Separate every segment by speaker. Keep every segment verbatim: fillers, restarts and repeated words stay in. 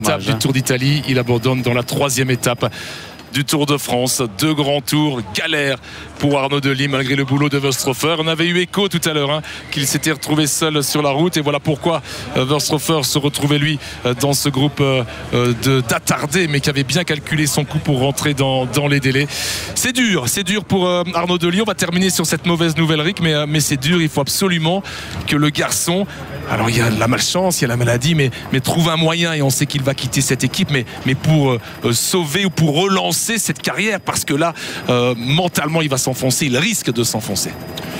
Speaker 1: Étape du Tour d'Italie, il abandonne dans la troisième étape du Tour de France. Deux grands tours, galère pour Arnaud Delis malgré le boulot de Verstrofer. On avait eu écho tout à l'heure hein, qu'il s'était retrouvé seul sur la route et voilà pourquoi euh, Verstrofer se retrouvait lui euh, dans ce groupe euh, de, d'attardés mais qui avait bien calculé son coup pour rentrer dans, dans les délais. C'est dur, c'est dur pour euh, Arnaud Delis. On va terminer sur cette mauvaise nouvelle, Rick, mais, euh, mais c'est dur. Il faut absolument que le garçon, alors il y a la malchance, il y a la maladie, mais, mais trouve un moyen et on sait qu'il va quitter cette équipe, mais, mais pour euh, sauver ou pour relancer cette carrière, parce que là euh, mentalement il va s'enfoncer, il risque de s'enfoncer.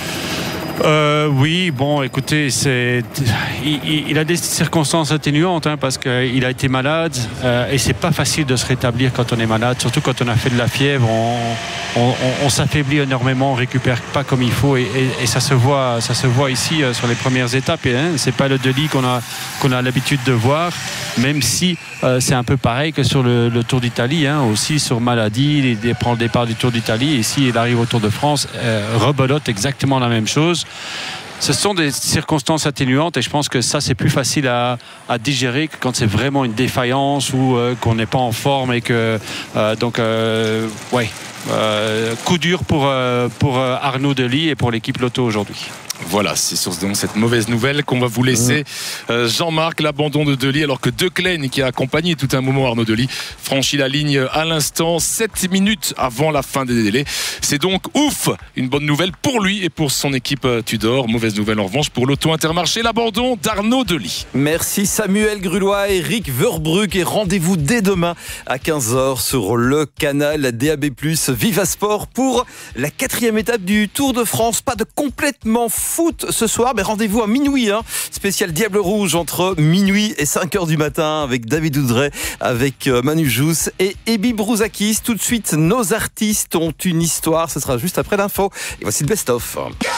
Speaker 2: Euh, oui, bon, écoutez, c'est, il, il a des circonstances atténuantes hein, parce qu'il a été malade euh, et c'est pas facile de se rétablir quand on est malade, surtout quand on a fait de la fièvre, on, on, on, on s'affaiblit énormément, on récupère pas comme il faut et, et, et ça se voit, ça se voit ici euh, sur les premières étapes. Et, hein, c'est pas le Delis qu'on a qu'on a l'habitude de voir, même si euh, c'est un peu pareil que sur le, le Tour d'Italie, hein, aussi sur maladie, il prend le départ du Tour d'Italie et s'il arrive au Tour de France, euh, rebelote exactement la même chose. Ce sont des circonstances atténuantes et je pense que ça c'est plus facile à, à digérer que quand c'est vraiment une défaillance ou euh, qu'on n'est pas en forme et que euh, donc euh, ouais euh, coup dur pour, euh, pour Arnaud Delis et pour l'équipe Lotto aujourd'hui.
Speaker 1: Voilà, c'est sur donc cette mauvaise nouvelle qu'on va vous laisser. Euh, Jean-Marc, l'abandon de Delis, alors que De Klein, qui a accompagné tout un moment Arnaud Delis, franchit la ligne à l'instant, sept minutes avant la fin des délais. C'est donc ouf, une bonne nouvelle pour lui et pour son équipe Tudor. Mauvaise nouvelle en revanche pour l'Auto Intermarché, l'abandon d'Arnaud Delis.
Speaker 3: Merci Samuel Grulois et Eric Verbrugge et rendez-vous dès demain à quinze heures sur le canal D A B plus, Viva Sport pour la quatrième étape du Tour de France. Pas de complètement foot ce soir, mais rendez-vous à minuit, hein. Spécial Diable Rouge entre minuit et cinq heures du matin avec David Oudray, avec Manu Jousse et Ebi Brouzakis. Tout de suite, nos artistes ont une histoire, ce sera juste après l'info. Et voici le best-of.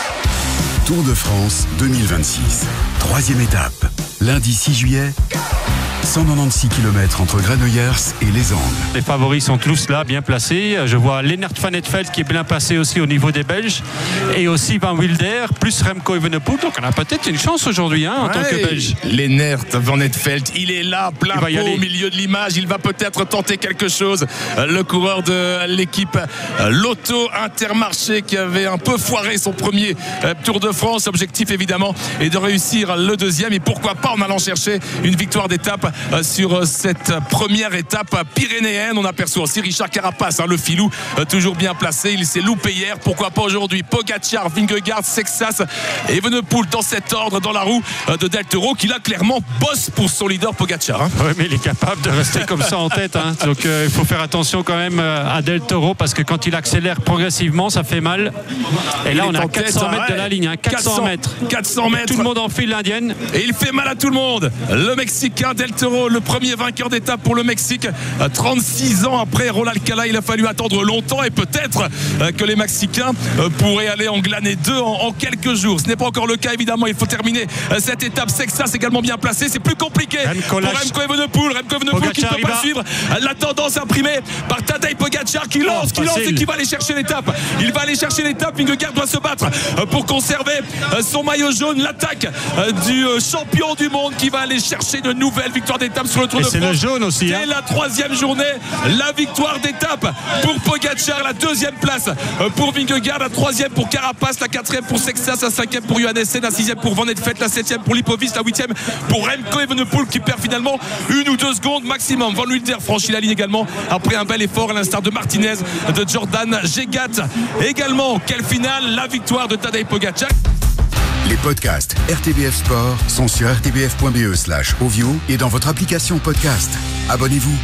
Speaker 4: Tour de France deux mille vingt-six, troisième étape, lundi six juillet. cent quatre-vingt-seize kilomètres entre Granollers et Les Angles.
Speaker 2: Les favoris sont tous là, bien placés. Je vois Lennart Van Eetvelt qui est bien placé aussi au niveau des Belges. Et aussi Van Wilder, plus Remco Evenepoel. Donc on a peut-être une chance aujourd'hui hein, en ouais, tant que Belge.
Speaker 1: Lennart Van Eetvelt, il est là, plein pot au milieu de l'image. Il va peut-être tenter quelque chose. Le coureur de l'équipe Lotto Intermarché qui avait un peu foiré son premier Tour de France. Objectif évidemment est de réussir le deuxième. Et pourquoi pas en allant chercher une victoire d'étape sur cette première étape pyrénéenne. On aperçoit aussi Richard Carapace, hein, le filou, toujours bien placé. Il s'est loupé hier, pourquoi pas aujourd'hui. Pogacar, Vingegaard, Sexas et Evenepoel dans cet ordre dans la roue de Del Toro qui là clairement bosse pour son leader Pogacar. Hein.
Speaker 2: Oui, mais il est capable de rester comme ça en tête. Hein. Donc euh, il faut faire attention quand même à Del Toro parce que quand il accélère progressivement, ça fait mal. Et il là, on est à quatre cents mètres de la ligne. Hein. quatre cents mètres.
Speaker 1: quatre cents mètres.
Speaker 2: Tout le monde enfile l'indienne.
Speaker 1: Et il fait mal à tout le monde. Le Mexicain Del Toro, le premier vainqueur d'étape pour le Mexique, trente-six ans après Roland Alcala. Il a fallu attendre longtemps et peut-être que les Mexicains pourraient aller en glaner deux en, en quelques jours. Ce n'est pas encore le cas évidemment. Il faut terminer cette étape. Sexas également bien placé. C'est plus compliqué pour Remco Evenepoel. Remco Evenepoel qui ne peut pas suivre la tendance imprimée par Tadej Pogacar qui lance, qui lance et qui va aller chercher l'étape. Il va aller chercher l'étape. Vingegaard doit se battre pour conserver son maillot jaune. L'attaque du champion du monde qui va aller chercher de nouvelles victoires d'étape sur le Tour
Speaker 2: et
Speaker 1: de
Speaker 2: c'est
Speaker 1: France.
Speaker 2: Le jaune aussi.
Speaker 1: C'est
Speaker 2: hein.
Speaker 1: la troisième journée, la victoire d'étape pour Pogacar, la deuxième place pour Vingegaard, la troisième pour Carapace, la quatrième pour Sexas, la cinquième pour Johannessen, la sixième pour Van Eetvelt, la septième pour Lipovic, la huitième pour Remco Evenepoel qui perd finalement une ou deux secondes maximum. Van Wilder franchit la ligne également après un bel effort à l'instar de Martinez, de Jordan Gégat. Également, quelle finale, la victoire de Tadej Pogacar.
Speaker 4: Les podcasts R T B F Sport sont sur r t b f point b e slash audio et dans votre application podcast. Abonnez-vous.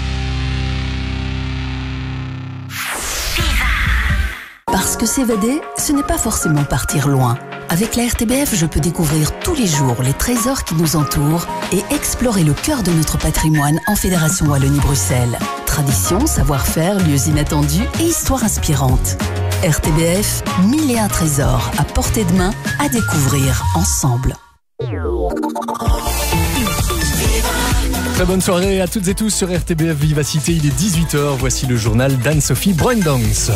Speaker 5: Parce que s'évader, ce n'est pas forcément partir loin. Avec la R T B F, je peux découvrir tous les jours les trésors qui nous entourent et explorer le cœur de notre patrimoine en Fédération Wallonie-Bruxelles. Tradition, savoir-faire, lieux inattendus et histoires inspirantes. R T B F, mille et un trésors à portée de main à découvrir ensemble.
Speaker 6: Très bonne soirée à toutes et tous sur R T B F Vivacité. Il est dix-huit heures. Voici le journal d'Anne-Sophie Bruindans.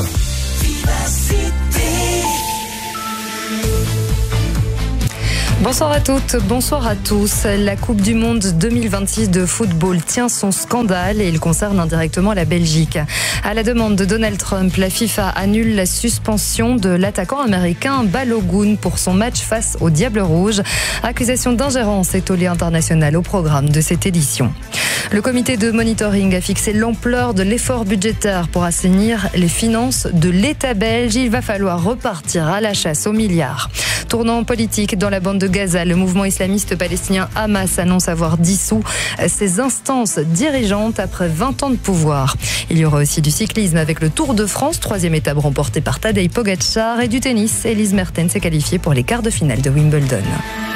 Speaker 7: Bonsoir à toutes, bonsoir à tous. La Coupe du Monde deux mille vingt-six de football tient son scandale et il concerne indirectement la Belgique. À la demande de Donald Trump, la FIFA annule la suspension de l'attaquant américain Balogun pour son match face au Diable Rouge. Accusation d'ingérence et tollé international au programme de cette édition. Le comité de monitoring a fixé l'ampleur de l'effort budgétaire pour assainir les finances de l'État belge. Il va falloir repartir à la chasse aux milliards. Tournant politique dans la bande de Gaza, le mouvement islamiste palestinien Hamas annonce avoir dissous ses instances dirigeantes après vingt ans de pouvoir. Il y aura aussi du cyclisme avec le Tour de France, troisième étape remportée par Tadej Pogačar, et du tennis. Elise Mertens s'est qualifiée pour les quarts de finale de Wimbledon.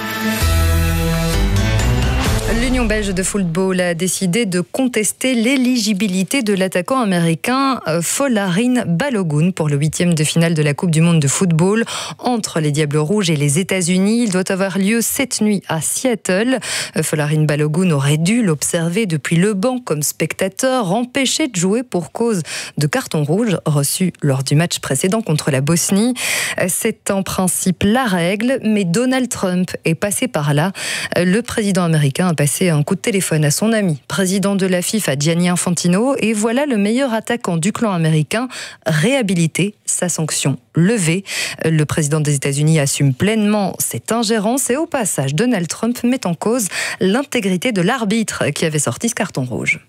Speaker 7: L'Union belge de football a décidé de contester l'éligibilité de l'attaquant américain Folarin Balogun pour le huitième de finale de la Coupe du Monde de football entre les Diables Rouges et les États-Unis. Il doit avoir lieu cette nuit à Seattle. Folarin Balogun aurait dû l'observer depuis le banc comme spectateur, empêché de jouer pour cause de carton rouge reçu lors du match précédent contre la Bosnie. C'est en principe la règle, mais Donald Trump est passé par là. Le président américain a passé un coup de téléphone à son ami, président de la FIFA, Gianni Infantino, et voilà le meilleur attaquant du clan américain réhabilité, sa sanction levée. Le président des États-Unis assume pleinement cette ingérence et au passage, Donald Trump met en cause l'intégrité de l'arbitre qui avait sorti ce carton rouge.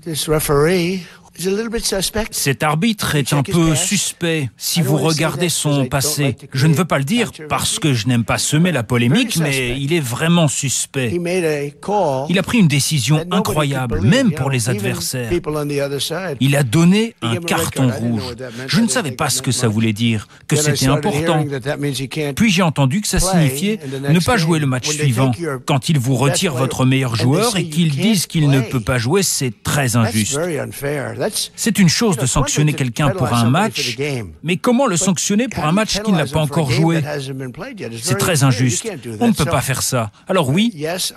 Speaker 8: Cet arbitre est un peu suspect si vous regardez son passé. Je ne veux pas le dire parce que je n'aime pas semer la polémique, mais il est vraiment suspect. Il a pris une décision incroyable, même pour les adversaires. Il a donné un carton rouge. Je ne savais pas ce que ça voulait dire, que c'était important. Puis j'ai entendu que ça signifiait ne pas jouer le match suivant. Quand ils vous retirent votre meilleur joueur et qu'ils disent qu'il ne peut pas jouer, c'est très injuste. C'est une chose de sanctionner quelqu'un pour un match, mais comment le sanctionner pour un match qui ne l'a pas encore joué? C'est très injuste. On ne peut pas faire ça. Alors oui,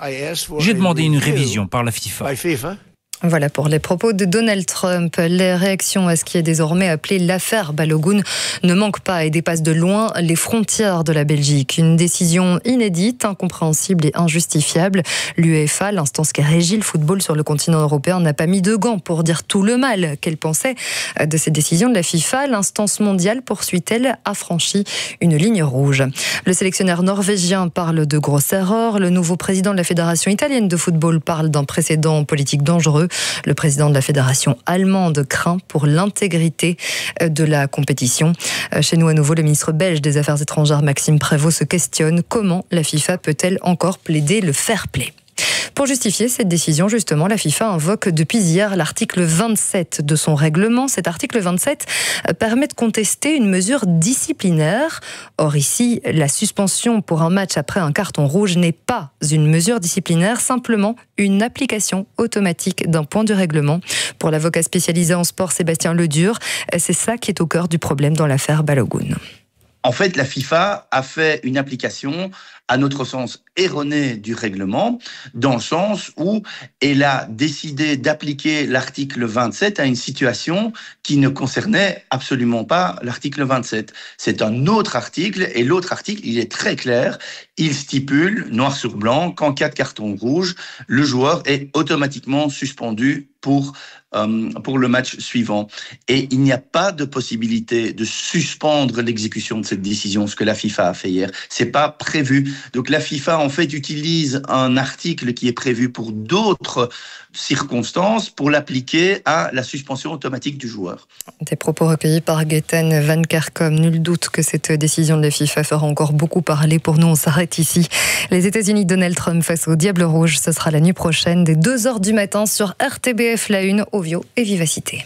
Speaker 8: j'ai demandé une révision par la FIFA.
Speaker 7: Voilà pour les propos de Donald Trump. Les réactions à ce qui est désormais appelé l'affaire Balogun ne manquent pas et dépassent de loin les frontières de la Belgique. Une décision inédite, incompréhensible et injustifiable. L'UEFA, l'instance qui régit le football sur le continent européen, n'a pas mis de gants pour dire tout le mal qu'elle pensait de cette décision de la FIFA. L'instance mondiale, poursuit-elle, a franchi une ligne rouge. Le sélectionneur norvégien parle de grosse erreur. Le nouveau président de la Fédération italienne de football parle d'un précédent politique dangereux. Le président de la fédération allemande craint pour l'intégrité de la compétition. Chez nous à nouveau, le ministre belge des Affaires étrangères Maxime Prévost se questionne comment la FIFA peut-elle encore plaider le fair play. Pour justifier cette décision, justement, la FIFA invoque depuis hier l'article vingt-sept de son règlement. Cet article vingt-sept permet de contester une mesure disciplinaire. Or ici, la suspension pour un match après un carton rouge n'est pas une mesure disciplinaire, simplement une application automatique d'un point du règlement. Pour l'avocat spécialisé en sport Sébastien Ledur, c'est ça qui est au cœur du problème dans l'affaire Balogun.
Speaker 9: En fait, la FIFA a fait une application, à notre sens, erronée du règlement, dans le sens où elle a décidé d'appliquer l'article vingt-sept à une situation qui ne concernait absolument pas l'article vingt-sept. C'est un autre article, et l'autre article, il est très clair. Il stipule, noir sur blanc, qu'en cas de carton rouge, le joueur est automatiquement suspendu pour euh, pour le match suivant. Et il n'y a pas de possibilité de suspendre l'exécution de cette décision, ce que la FIFA a fait hier. C'est pas prévu. Donc la FIFA, en fait, utilise un article qui est prévu pour d'autres circonstances pour l'appliquer à la suspension automatique du joueur.
Speaker 7: Des propos recueillis par Gaëtan Van Kerkom. Nul doute que cette décision de la FIFA fera encore beaucoup parler. Pour nous, on s'arrête ici. Les États-Unis, Donald Trump face au Diable Rouge, ce sera la nuit prochaine dès deux heures du matin sur R T B F La Une, Ovio et Vivacité.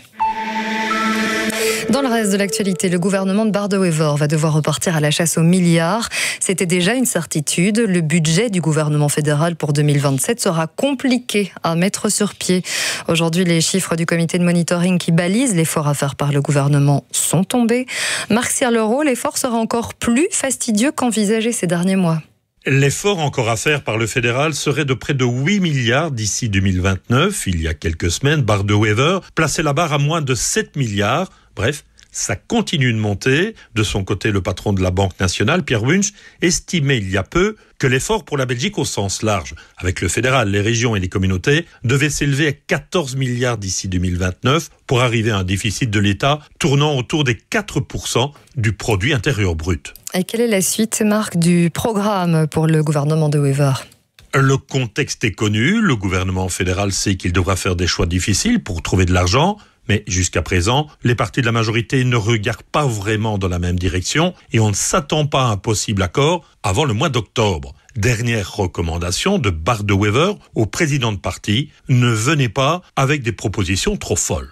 Speaker 7: Dans le reste de l'actualité, le gouvernement de Bart De Wever va devoir repartir à la chasse aux milliards. C'était déjà une certitude. Le budget du gouvernement fédéral pour deux mille vingt-sept sera compliqué à mettre sur pied. Aujourd'hui, les chiffres du comité de monitoring qui balise l'effort à faire par le gouvernement sont tombés. Marc Sierleroux, l'effort sera encore plus fastidieux qu'envisagé ces derniers mois.
Speaker 10: L'effort encore à faire par le fédéral serait de près de huit milliards d'ici deux mille vingt-neuf. Il y a quelques semaines, Bart De Wever plaçait la barre à moins de sept milliards. Bref, ça continue de monter. De son côté, le patron de la Banque nationale, Pierre Wunsch, estimait il y a peu que l'effort pour la Belgique au sens large, avec le fédéral, les régions et les communautés, devait s'élever à quatorze milliards d'ici deux mille vingt-neuf pour arriver à un déficit de l'État tournant autour des quatre pour cent du produit intérieur brut.
Speaker 7: Et quelle est la suite, Marc, du programme pour le gouvernement de Wever ?
Speaker 10: Le contexte est connu, le gouvernement fédéral sait qu'il devra faire des choix difficiles pour trouver de l'argent, mais jusqu'à présent, les partis de la majorité ne regardent pas vraiment dans la même direction et on ne s'attend pas à un possible accord avant le mois d'octobre. Dernière recommandation de Bart De Wever au président de parti, ne venez pas avec des propositions trop folles.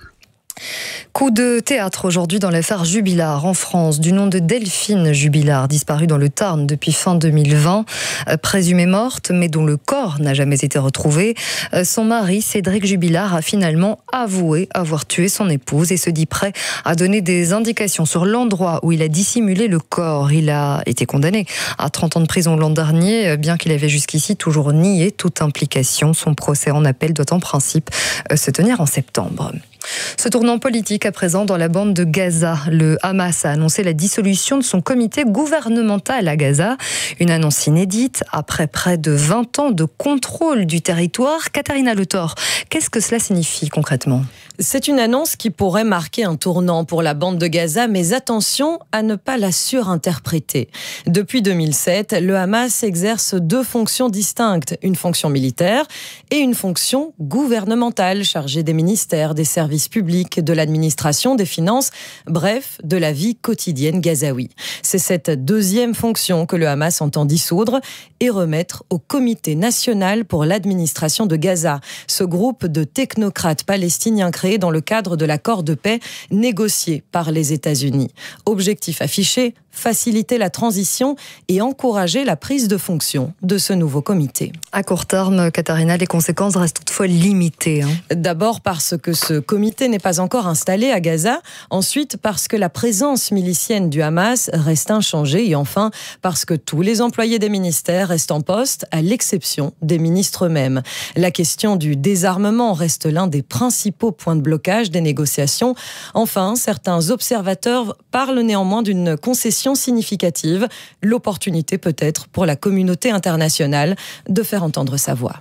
Speaker 7: Coup de théâtre aujourd'hui dans l'affaire Jubilard en France, du nom de Delphine Jubilard, disparue dans le Tarn depuis fin deux mille vingt, présumée morte mais dont le corps n'a jamais été retrouvé. Son mari, Cédric Jubilard, a finalement avoué avoir tué son épouse et se dit prêt à donner des indications sur l'endroit où il a dissimulé le corps. Il a été condamné à trente ans de prison l'an dernier, bien qu'il avait jusqu'ici toujours nié toute implication. Son procès en appel doit en principe se tenir en septembre. Ce tournant politique à présent dans la bande de Gaza. Le Hamas a annoncé la dissolution de son comité gouvernemental à Gaza. Une annonce inédite après près de vingt ans de contrôle du territoire. Katharina Le Thor, qu'est-ce que cela signifie concrètement ?
Speaker 11: C'est une annonce qui pourrait marquer un tournant pour la bande de Gaza, mais attention à ne pas la surinterpréter. Depuis deux mille sept, le Hamas exerce deux fonctions distinctes, une fonction militaire et une fonction gouvernementale chargée des ministères, des services publics, de l'administration, des finances, bref, de la vie quotidienne gazaoui. C'est cette deuxième fonction que le Hamas entend dissoudre et remettre au Comité national pour l'administration de Gaza, ce groupe de technocrates palestiniens créés dans le cadre de l'accord de paix négocié par les États-Unis. Objectif affiché, faciliter la transition et encourager la prise de fonction de ce nouveau comité.
Speaker 7: À court terme, Katharina, les conséquences restent toutefois limitées. Hein.
Speaker 11: D'abord parce que ce comité n'est pas encore installé à Gaza, ensuite parce que la présence milicienne du Hamas reste inchangée et enfin parce que tous les employés des ministères restent en poste, à l'exception des ministres eux-mêmes. La question du désarmement reste l'un des principaux points de blocage des négociations. Enfin, certains observateurs parlent néanmoins d'une concession significative, l'opportunité peut-être pour la communauté internationale de faire entendre sa voix.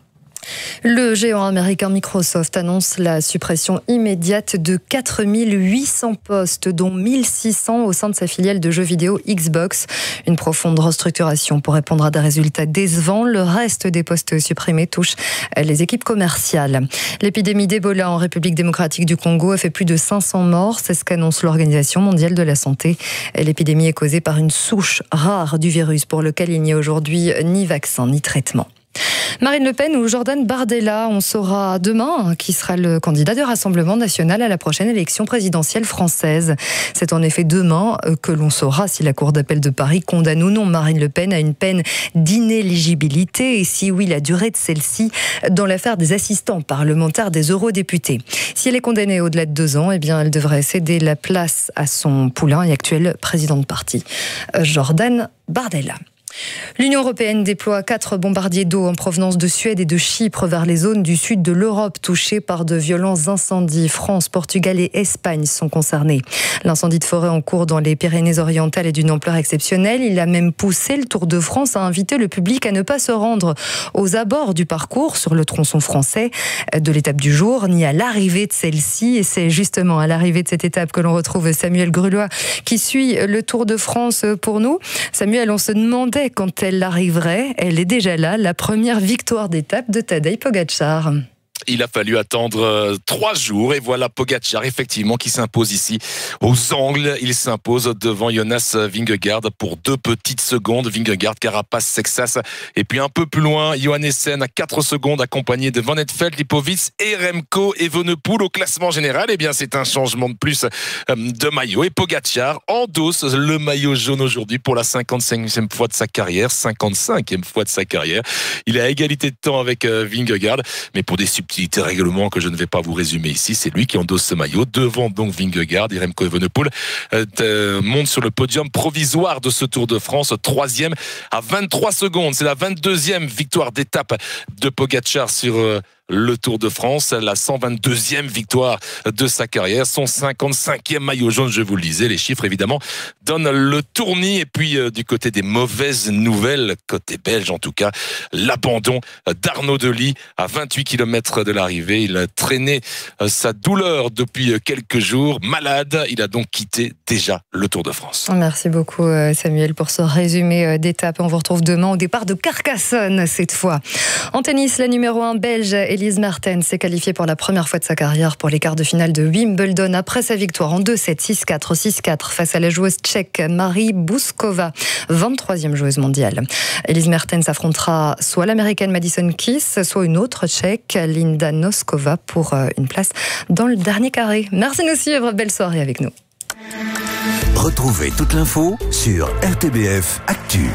Speaker 7: Le géant américain Microsoft annonce la suppression immédiate de quatre mille huit cents postes, dont mille six cents au sein de sa filiale de jeux vidéo Xbox. Une profonde restructuration pour répondre à des résultats décevants. Le reste des postes supprimés touche les équipes commerciales. L'épidémie d'Ebola en République démocratique du Congo a fait plus de cinq cents morts. C'est ce qu'annonce l'Organisation mondiale de la santé. L'épidémie est causée par une souche rare du virus pour lequel il n'y a aujourd'hui ni vaccin ni traitement. Marine Le Pen ou Jordan Bardella, on saura demain qui sera le candidat du Rassemblement national à la prochaine élection présidentielle française. C'est en effet demain que l'on saura si la Cour d'appel de Paris condamne ou non Marine Le Pen à une peine d'inéligibilité et si oui, la durée de celle-ci dans l'affaire des assistants parlementaires des eurodéputés. Si elle est condamnée au-delà de deux ans, eh bien, elle devrait céder la place à son poulain et actuel président de parti, Jordan Bardella. L'Union européenne déploie quatre bombardiers d'eau en provenance de Suède et de Chypre vers les zones du sud de l'Europe touchées par de violents incendies. France, Portugal et Espagne sont concernés. L'incendie de forêt en cours dans les Pyrénées-Orientales est d'une ampleur exceptionnelle. Il a même poussé le Tour de France à inviter le public à ne pas se rendre aux abords du parcours sur le tronçon français de l'étape du jour, ni à l'arrivée de celle-ci. Et c'est justement à l'arrivée de cette étape que l'on retrouve Samuel Grulois qui suit le Tour de France pour nous. Samuel, on se demandait quand elle arriverait, elle est déjà là, la première victoire d'étape de Tadej Pogačar.
Speaker 1: Il a fallu attendre euh, trois jours et voilà Pogačar effectivement qui s'impose ici aux angles. Il s'impose devant Jonas Vingegaard pour deux petites secondes. Vingegaard, Carapace, Sexas et puis un peu plus loin Johannessen à quatre secondes accompagné de Van Etfeldt, Lipovic et Remco Evenepoel au classement général. Eh bien c'est un changement de plus euh, de maillot et Pogačar endosse le maillot jaune aujourd'hui pour la cinquante-cinquième fois de sa carrière. cinquante-cinquième fois de sa carrière. Il est à égalité de temps avec euh, Vingegaard mais pour des subtilités règlement que je ne vais pas vous résumer ici, c'est lui qui endosse ce maillot devant donc Vingegaard et Remco Evenepoel euh, monte sur le podium provisoire de ce Tour de France, troisième à vingt-trois secondes. C'est la vingt-deuxième victoire d'étape de Pogačar sur euh, le Tour de France, la cent vingt-deuxième victoire de sa carrière, son cinquante-cinquième maillot jaune, je vous le disais, les chiffres évidemment donnent le tournis. Et puis euh, du côté des mauvaises nouvelles, côté belge en tout cas, l'abandon d'Arnaud Delis à vingt-huit kilomètres de l'arrivée. Il a traîné euh, sa douleur depuis quelques jours, malade, il a donc quitté déjà le Tour de France.
Speaker 7: Merci beaucoup Samuel pour ce résumé d'étape. On vous retrouve demain au départ de Carcassonne cette fois. En tennis, la numéro un belge Elise Mertens s'est qualifiée pour la première fois de sa carrière pour les quarts de finale de Wimbledon après sa victoire en deux sept, six quatre, six quatre face à la joueuse tchèque Marie Bouskova, vingt-troisième joueuse mondiale. Elise Mertens affrontera soit l'américaine Madison Keys, soit une autre tchèque, Linda Noskova, pour une place dans le dernier carré. Merci de nous suivre, belle soirée avec nous.
Speaker 12: Retrouvez toute l'info sur R T B F Actu.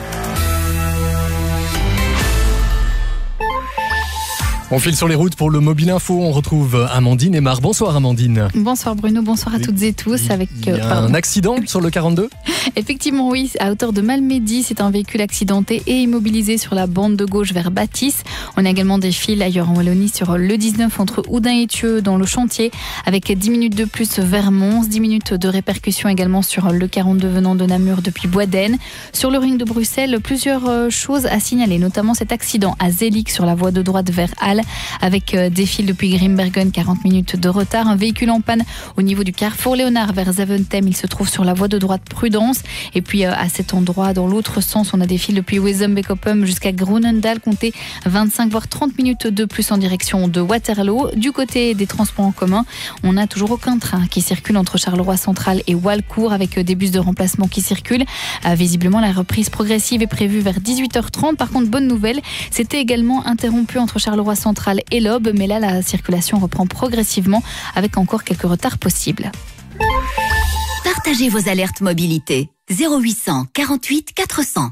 Speaker 6: On file sur les routes pour le Mobile Info. On retrouve Amandine et Mar. Bonsoir Amandine.
Speaker 13: Bonsoir Bruno, bonsoir à toutes et tous. Avec,
Speaker 6: Il y a un accident sur le quarante-deux ?
Speaker 13: Effectivement oui, à hauteur de Malmedy, c'est un véhicule accidenté et immobilisé sur la bande de gauche vers Bâtisse. On a également des files ailleurs en Wallonie sur le dix-neuf entre Oudin et Thieux dans le chantier, avec dix minutes de plus vers Mons, dix minutes de répercussion également sur le quarante-deux venant de Namur depuis Boisden. Sur le ring de Bruxelles, plusieurs choses à signaler, notamment cet accident à Zelig sur la voie de droite vers Halle, avec des files depuis Grimbergen, quarante minutes de retard. Un véhicule en panne au niveau du carrefour Léonard vers Zaventem, il se trouve sur la voie de droite Prudence. Et puis à cet endroit, dans l'autre sens, on a des files depuis Wezem-Bekopum jusqu'à Groenendaal, comptez vingt-cinq voire trente minutes de plus en direction de Waterloo. Du côté des transports en commun, on n'a toujours aucun train qui circule entre Charleroi Central et Walcourt, avec des bus de remplacement qui circulent. Visiblement, la reprise progressive est prévue vers dix-huit heures trente. Par contre, bonne nouvelle, c'était également interrompu entre Charleroi Central et l'Aube, mais là, la circulation reprend progressivement avec encore quelques retards possibles.
Speaker 5: Partagez vos alertes mobilité. zéro huit cent quarante-huit quatre cents.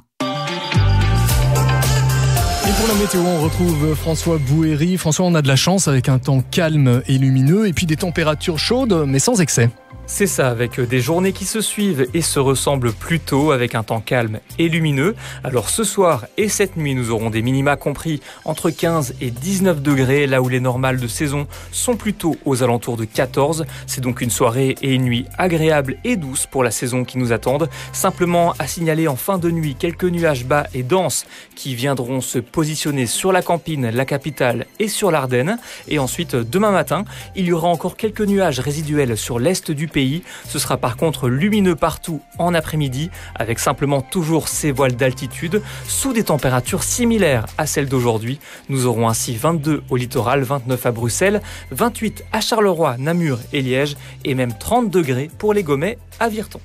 Speaker 6: Et pour la météo, on retrouve François Bouhéry. François, on a de la chance avec un temps calme et lumineux et puis des températures chaudes, mais sans excès.
Speaker 14: C'est ça, avec des journées qui se suivent et se ressemblent plutôt, avec un temps calme et lumineux. Alors ce soir et cette nuit, nous aurons des minima compris entre quinze et dix-neuf degrés, là où les normales de saison sont plutôt aux alentours de quatorze. C'est donc une soirée et une nuit agréables et douces pour la saison qui nous attendent. Simplement à signaler en fin de nuit quelques nuages bas et denses qui viendront se positionner sur la Campine, la capitale et sur l'Ardenne. Et ensuite, demain matin, il y aura encore quelques nuages résiduels sur l'est du pays. Ce sera par contre lumineux partout en après-midi, avec simplement toujours ces voiles d'altitude, sous des températures similaires à celles d'aujourd'hui. Nous aurons ainsi vingt-deux au littoral, vingt-neuf à Bruxelles, vingt-huit à Charleroi, Namur et Liège, et même trente degrés pour les Gomais à Virton.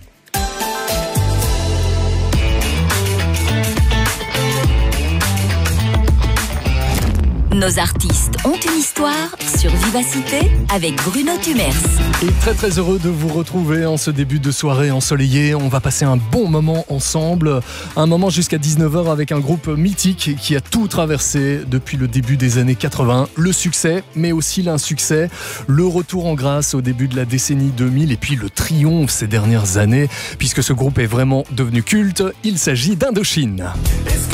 Speaker 5: Nos artistes ont une histoire sur Vivacité avec Bruno Tumers.
Speaker 6: Et très très heureux de vous retrouver en ce début de soirée ensoleillée. On va passer un bon moment ensemble. Un moment jusqu'à dix-neuf heures avec un groupe mythique qui a tout traversé depuis le début des années quatre-vingts. Le succès, mais aussi l'insuccès. Le retour en grâce au début de la décennie deux mille et puis le triomphe ces dernières années, puisque ce groupe est vraiment devenu culte. Il s'agit d'Indochine.